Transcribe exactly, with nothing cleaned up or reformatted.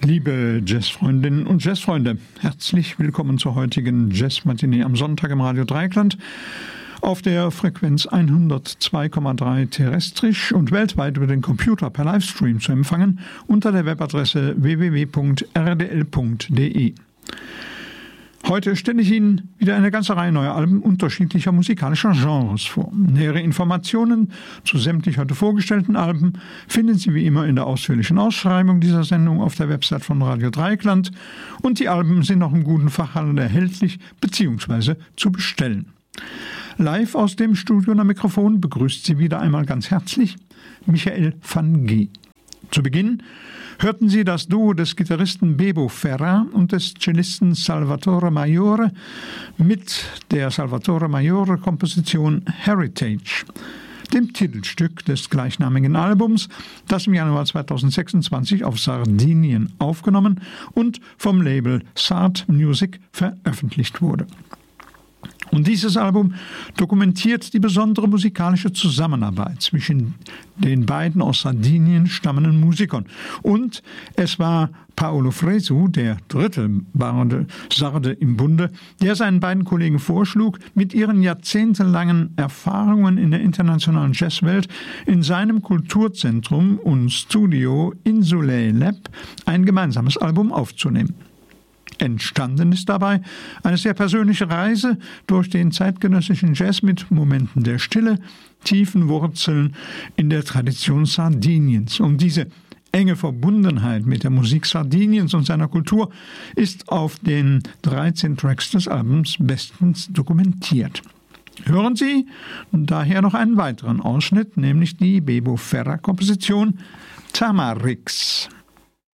Liebe Jazzfreundinnen und Jazzfreunde, herzlich willkommen zur heutigen Jazz-Matinee am Sonntag im Radio Dreieckland auf der Frequenz hundertzwei Komma drei terrestrisch und weltweit über den Computer per Livestream zu empfangen unter der Webadresse w w w punkt r d l punkt d e. Heute stelle ich Ihnen wieder eine ganze Reihe neuer Alben unterschiedlicher musikalischer Genres vor. Nähere Informationen zu sämtlich heute vorgestellten Alben finden Sie wie immer in der ausführlichen Ausschreibung dieser Sendung auf der Website von Radio Dreieckland und die Alben sind auch im guten Fachhandel erhältlich bzw. zu bestellen. Live aus dem Studio und am Mikrofon begrüßt Sie wieder einmal ganz herzlich Michael van G. Zu Beginn hörten Sie das Duo des Gitarristen Bebo Ferra und des Cellisten Salvatore Maiore mit der Salvatore Maiore-Komposition Heritage, dem Titelstück des gleichnamigen Albums, das im Januar zweitausendsechsundzwanzig auf Sardinien aufgenommen und vom Label Sard Music veröffentlicht wurde. Und dieses Album dokumentiert die besondere musikalische Zusammenarbeit zwischen den beiden aus Sardinien stammenden Musikern. Und es war Paolo Fresu, der dritte Sarde im Bunde, der seinen beiden Kollegen vorschlug, mit ihren jahrzehntelangen Erfahrungen in der internationalen Jazzwelt in seinem Kulturzentrum und Studio Insulet Lab ein gemeinsames Album aufzunehmen. Entstanden ist dabei eine sehr persönliche Reise durch den zeitgenössischen Jazz mit Momenten der Stille, tiefen Wurzeln in der Tradition Sardiniens. Und diese enge Verbundenheit mit der Musik Sardiniens und seiner Kultur ist auf den dreizehn Tracks des Albums bestens dokumentiert. Hören Sie daher noch einen weiteren Ausschnitt, nämlich die Bebo Ferra-Komposition Tamarix.